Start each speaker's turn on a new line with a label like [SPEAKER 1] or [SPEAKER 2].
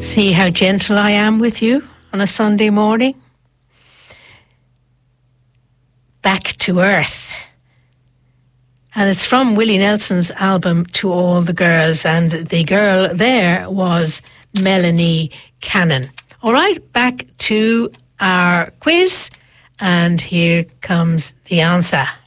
[SPEAKER 1] See how gentle I am with you on a Sunday morning? Back to Earth. And it's from Willie Nelson's album To All the Girls, and the girl there was Melanie Cannon. All right, back to our quiz, and here comes the answer.